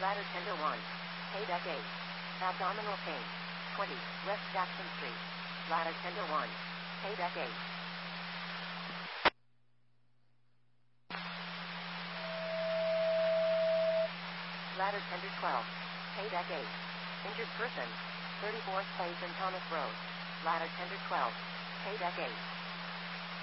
Ladder tender 1. Payback 8. Abdominal pain. 20. West Jackson Street. Ladder tender 1. Payback 8. Ladder tender 12. Payback 8. Injured person. 34th Place and Thomas Road. Ladder tender 12. Payback 8.